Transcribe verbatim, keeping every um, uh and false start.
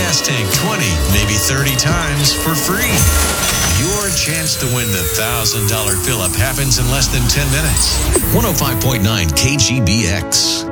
gas tank twenty, maybe thirty times for free. Your chance to win the one thousand dollars fill-up happens in less than ten minutes. one oh five point nine K G B X.